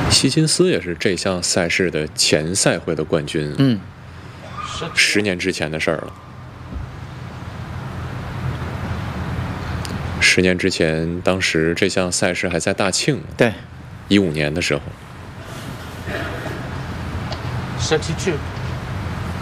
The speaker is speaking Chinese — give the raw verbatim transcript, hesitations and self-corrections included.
希金斯也是这项赛事的前赛会的冠军。 嗯， 十年之前的事儿了。十年之前，当时这项赛事还在大庆。 对， 一五年的时候。 thirty-two